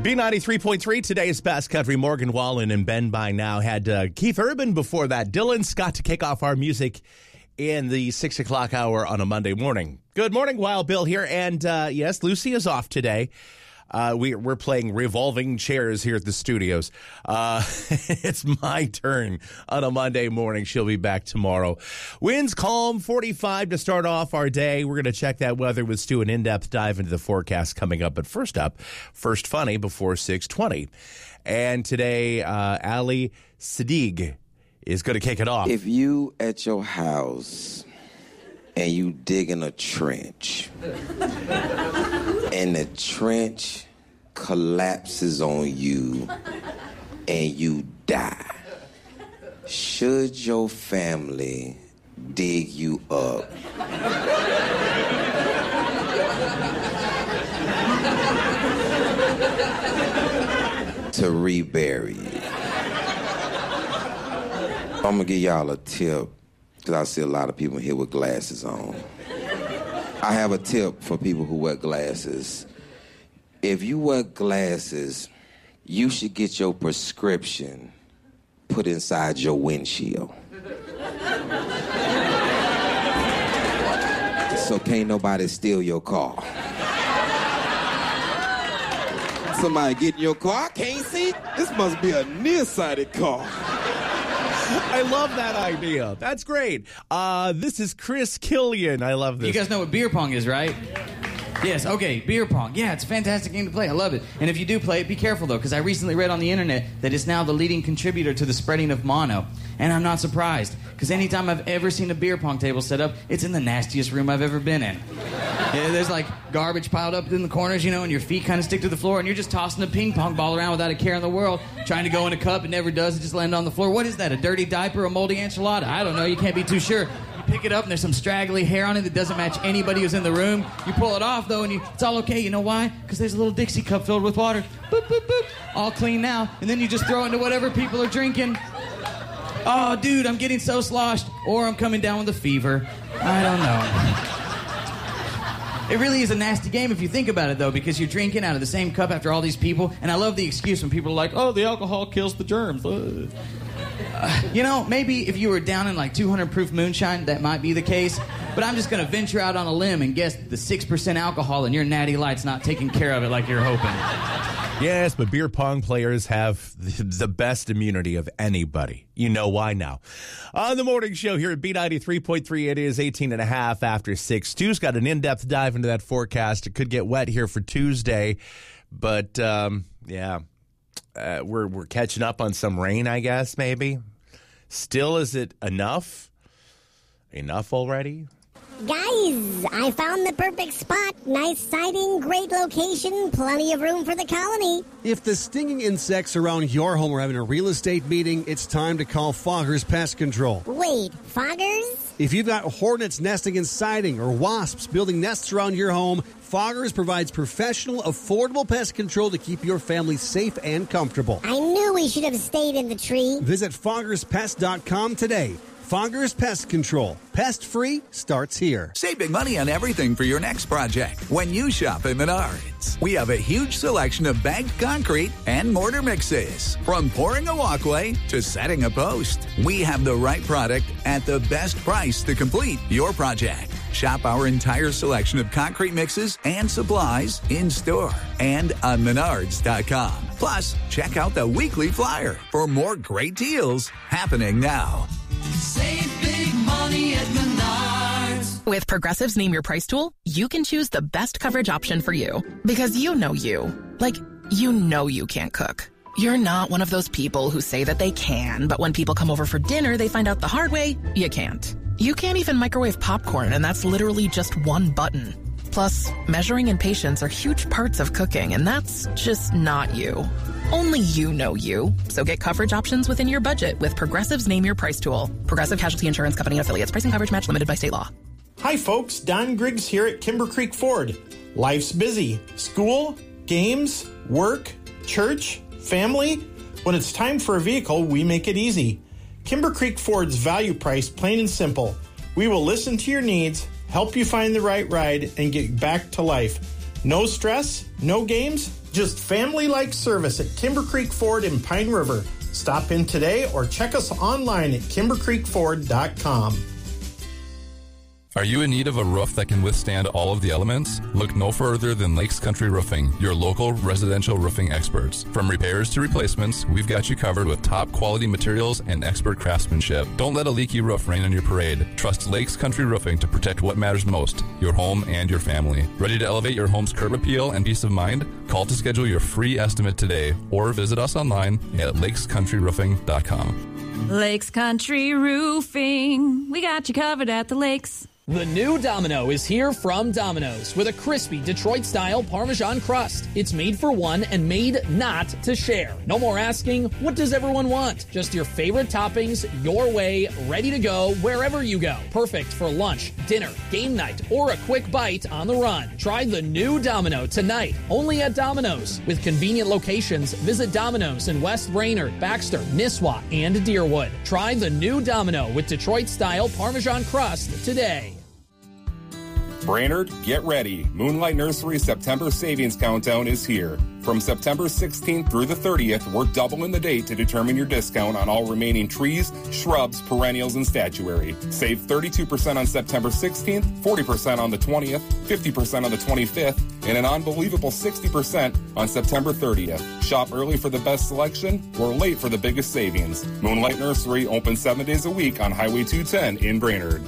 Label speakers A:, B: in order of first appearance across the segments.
A: B93.3, today's best country. Morgan Wallen and Ben by now had Keith Urban before that. Dylan Scott to kick off our music in the 6 o'clock hour on a Monday morning. Good morning, Wild Bill here. And yes, Lucy is off today. We're playing revolving chairs here at the studios. It's my turn on a Monday morning. She'll be back tomorrow. Winds calm, 45 to start off our day. We're going to check that weather with Stu, an in-depth dive into the forecast coming up. But first up, First Funny before 6:20. And today, Ali Sadiq is going to kick it off.
B: If you at your house and you digging a trench and the trench collapses on you and you die, should your family dig you up to rebury you? I'm gonna give y'all a tip, because I see a lot of people here with glasses on. I have a tip for people who wear glasses. If you wear glasses, you should get your prescription put inside your windshield. So can't nobody steal your car. Somebody get in your car, I can't see. This must be a nearsighted car.
A: I love that idea. That's great. This is Chris Killian. I love this.
C: You guys know what beer pong is, right? Yes, okay, beer pong. Yeah, it's a fantastic game to play. I love it. And if you do play it, be careful, though, because I recently read on the internet that it's now the leading contributor to the spreading of mono. And I'm not surprised, because anytime I've ever seen a beer pong table set up, it's in the nastiest room I've ever been in. Yeah, there's, like, garbage piled up in the corners, you know, and your feet kind of stick to the floor, and you're just tossing a ping pong ball around without a care in the world, trying to go in a cup. It never does. It just lands on the floor. What is that, a dirty diaper, a moldy enchilada? I don't know. You can't be too sure. Pick it up and there's some straggly hair on it that doesn't match anybody who's in the room. You pull it off though and it's all okay. You know why? Because there's a little Dixie cup filled with water. Boop, boop, boop. All clean now. And then you just throw it into whatever people are drinking. Oh, dude, I'm getting so sloshed. Or I'm coming down with a fever. I don't know. It really is a nasty game if you think about it, though, because you're drinking out of the same cup after all these people. And I love the excuse when people are like, oh, the alcohol kills the germs. You know, maybe if you were down in like 200 proof moonshine, that might be the case. But I'm just going to venture out on a limb and guess the 6% alcohol in your Natty Light's not taking care of it like you're hoping.
A: Yes, but beer pong players have the best immunity of anybody. You know why now. On the morning show here at B93.3, it is 18 and a half after 6. Stu's got an in-depth dive into that forecast. It could get wet here for Tuesday. But, yeah. We're catching up on some rain, I guess, maybe. Still, is it enough? Enough already?
D: Guys, I found the perfect spot. Nice sighting, great location, plenty of room for the colony.
E: If the stinging insects around your home are having a real estate meeting, it's time to call Foggers Pest Control.
D: Wait, Foggers?
E: If you've got hornets nesting in siding or wasps building nests around your home, Foggers provides professional, affordable pest control to keep your family safe and comfortable.
D: I knew we should have stayed in the tree.
E: Visit foggerspest.com today. Foggers Pest Control. Pest-free starts here.
F: Save big money on everything for your next project when you shop at Menards. We have a huge selection of bagged concrete and mortar mixes. From pouring a walkway to setting a post, we have the right product at the best price to complete your project. Shop our entire selection of concrete mixes and supplies in store and on Menards.com. Plus, check out the weekly flyer for more great deals happening now.
G: Save big money at Menards.
H: With Progressive's Name Your Price tool, you can choose the best coverage option for you. Because you know you. Like, you know you can't cook. You're not one of those people who say that they can, but when people come over for dinner, they find out the hard way, you can't. You can't even microwave popcorn, and that's literally just one button. Plus, measuring and patience are huge parts of cooking, and that's just not you. Only you know you. So get coverage options within your budget with Progressive's Name Your Price tool. Progressive Casualty Insurance Company and Affiliates. Pricing coverage match limited by state law.
I: Hi, folks. Don Griggs here at Kimber Creek Ford. Life's busy. School, games, work, church, family. When it's time for a vehicle, we make it easy. Kimber Creek Ford's value price, plain and simple. We will listen to your needs, help you find the right ride, and get back to life. No stress, no games, just family-like service at Timber Creek Ford in Pine River. Stop in today or check us online at kimbercreekford.com.
J: Are you in need of a roof that can withstand all of the elements? Look no further than Lakes Country Roofing, your local residential roofing experts. From repairs to replacements, we've got you covered with top quality materials and expert craftsmanship. Don't let a leaky roof rain on your parade. Trust Lakes Country Roofing to protect what matters most, your home and your family. Ready to elevate your home's curb appeal and peace of mind? Call to schedule your free estimate today or visit us online at lakescountryroofing.com.
K: Lakes Country Roofing. We got you covered at the lakes.
L: The new Domino is here from Domino's with a crispy Detroit-style Parmesan crust. It's made for one and made not to share. No more asking, what does everyone want? Just your favorite toppings, your way, ready to go wherever you go. Perfect for lunch, dinner, game night, or a quick bite on the run. Try the new Domino tonight, only at Domino's. With convenient locations, visit Domino's in West Brainerd, Baxter, Nisswa, and Deerwood. Try the new Domino with Detroit-style Parmesan crust today.
M: Brainerd, get ready. Moonlight Nursery September Savings Countdown is here. From September 16th through the 30th, we're doubling the date to determine your discount on all remaining trees, shrubs, perennials, and statuary. Save 32% on September 16th, 40% on the 20th, 50% on the 25th, and an unbelievable 60% on September 30th. Shop early for the best selection or late for the biggest savings. Moonlight Nursery open 7 days a week on Highway 210 in Brainerd.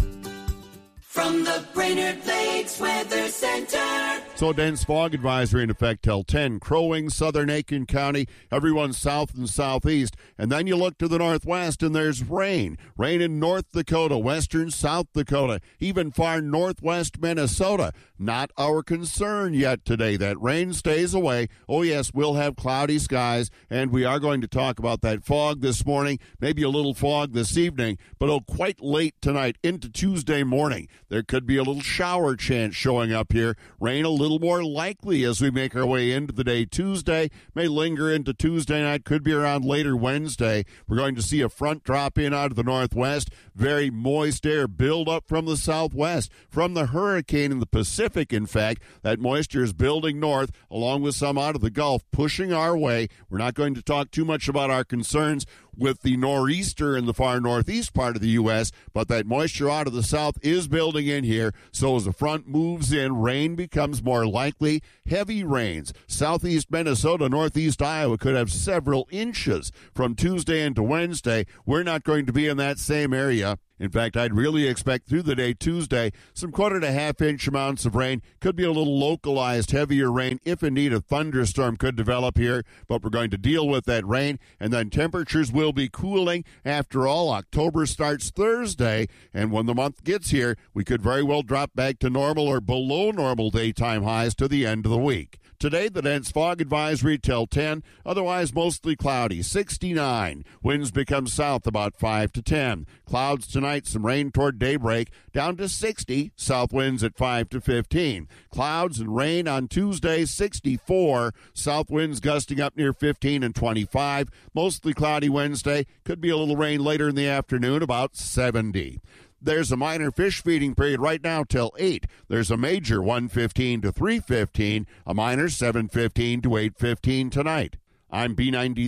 G: From the Brainerd Lakes Weather Center.
N: So dense fog advisory in effect till 10. Crow Wing, southern Aiken County, everyone south and southeast. And then you look to the northwest and there's rain. Rain in North Dakota, western South Dakota, even far northwest Minnesota. Not our concern yet today. That rain stays away. Oh yes, we'll have cloudy skies, and we are going to talk about that fog this morning, maybe a little fog this evening, but quite late tonight into Tuesday morning. There could be a little shower chance showing up here. Rain a little more likely as we make our way into the day Tuesday. May linger into Tuesday night. Could be around later Wednesday. We're going to see a front drop in out of the northwest. Very moist air build up from the southwest. From the hurricane in the Pacific, in fact, that moisture is building north along with some out of the Gulf pushing our way. We're not going to talk too much about our concerns with the nor'easter in the far northeast part of the U.S., but that moisture out of the south is building in here. So as the front moves in, rain becomes more likely. Heavy rains. Southeast Minnesota, northeast Iowa could have several inches from Tuesday into Wednesday. We're not going to be in that same area. In fact, I'd really expect through the day Tuesday some 1/4 to half-inch amounts of rain. Could be a little localized heavier rain if indeed a thunderstorm could develop here, but we're going to deal with that rain, and then temperatures will be cooling. After all, October starts Thursday, and when the month gets here, we could very well drop back to normal or below normal daytime highs to the end of the week. Today, the dense fog advisory till 10, otherwise mostly cloudy, 69. Winds become south about 5 to 10. Clouds tonight, some rain toward daybreak, down to 60. South winds at 5 to 15. Clouds and rain on Tuesday, 64. South winds gusting up near 15 and 25. Mostly cloudy Wednesday. Could be a little rain later in the afternoon, about 70. There's a minor fish feeding period right now till 8. There's a major 1:15 to 3:15, a minor 7:15 to 8:15 tonight. I'm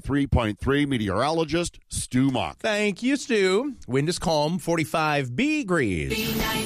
N: B93.3 meteorologist Stu Mock.
A: Thank you, Stu. Wind is calm, 45 degrees.